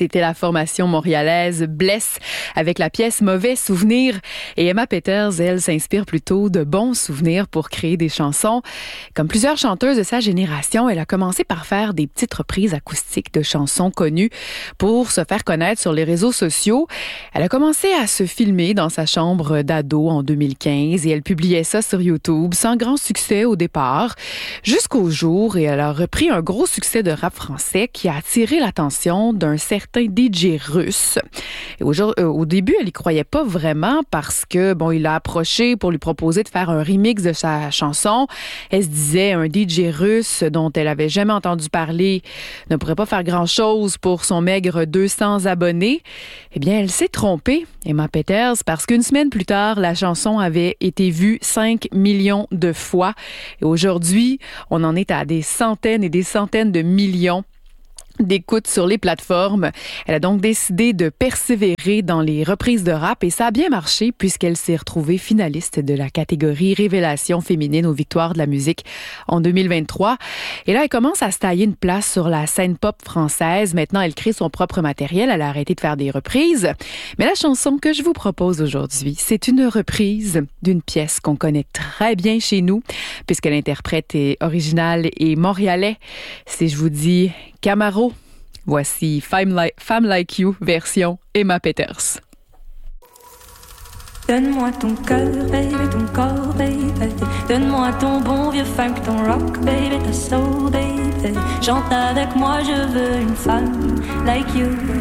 C'était la formation montréalaise Bless avec la pièce Mauvais Souvenir. Et Emma Peters, elle, s'inspire plutôt de bons souvenirs pour créer des chansons. Comme plusieurs chanteuses de sa génération, elle a commencé par faire des petites reprises acoustiques de chansons connues pour se faire connaître sur les réseaux sociaux. Elle a commencé à se filmer dans sa chambre d'ado en 2015 et elle publiait ça sur YouTube sans grand succès au départ, jusqu'au jour où elle a repris un gros succès de rap français qui a attiré l'attention d'un certain DJ russe. Et au début, elle y croyait pas vraiment parce que, il l'a approché pour lui proposer de faire un remix de sa chanson. Elle se disait, un DJ russe dont elle avait jamais entendu parler ne pourrait pas faire grand-chose pour son maigre 200 abonnés. Eh bien, elle s'est trompée, Emma Peters, parce qu'une semaine plus tard, la chanson avait été vue 5 millions de fois. Et aujourd'hui, on en est à des centaines et des centaines de millions d'écoute sur les plateformes. Elle a donc décidé de persévérer dans les reprises de rap et ça a bien marché puisqu'elle s'est retrouvée finaliste de la catégorie Révélation féminine aux Victoires de la musique en 2023. Et là, elle commence à se tailler une place sur la scène pop française. Maintenant, elle crée son propre matériel. Elle a arrêté de faire des reprises. Mais la chanson que je vous propose aujourd'hui, c'est une reprise d'une pièce qu'on connaît très bien chez nous puisque l'interprète est originale et montréalais. Si je vous dis Camaro, voici Femme Like You, version Emma Peters. Donne-moi ton cœur, baby, ton corps, baby. Donne-moi ton bon vieux funk, ton rock, baby, ta soul, baby. Chante avec moi, je veux une femme like you.